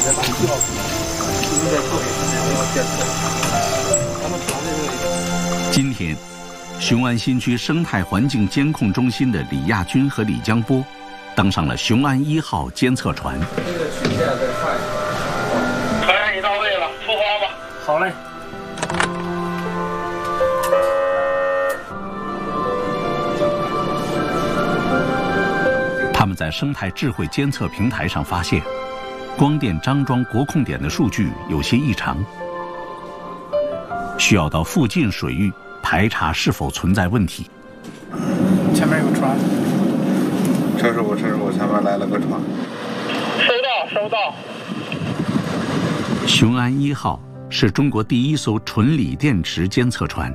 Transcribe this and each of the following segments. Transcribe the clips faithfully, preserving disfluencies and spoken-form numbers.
今天，雄安新区生态环境监控中心的李亚军和李江波登上了雄安一号监测船。 船已到位了，出发吧。 好嘞。 他们在生态智慧监测平台上发现，光电张庄国控点的数据有些异常，需要到附近水域排查是否存在问题。 前面有船。 陈师傅，陈师傅，前面来了个船。 收到，收到。 雄安一号是中国第一艘纯锂电池监测船。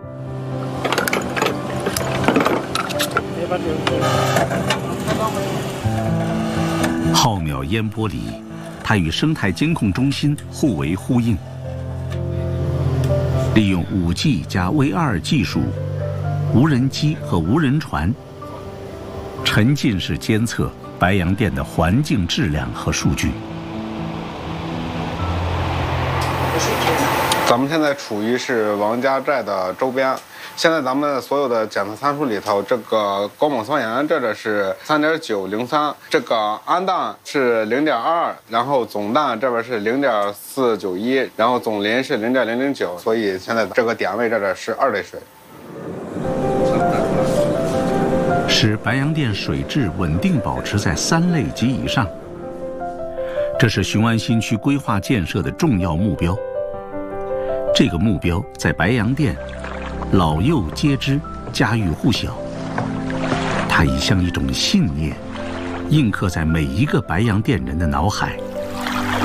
浩渺烟波里，它与生态监控中心互为呼应。利用 五 G 加 V R 技术，无人机和无人船沉浸式监测白洋淀的环境质量和数据。 咱们现在处于是王家寨的周边。现在咱们所有的检测参数里头，这个高锰酸盐这个是 三点九零三， 这个氨氮是 零点二二， 然后总氮这边是 零点四九一， 然后总磷是 零点零零九， 所以现在这个点位这个是二类水， 使白洋淀水质稳定保持在三类及以上。这是雄安新区规划建设的重要目标。这个目标在白洋淀老幼皆知，家喻户晓。它已像一种信念，印刻在每一个白洋淀人的脑海。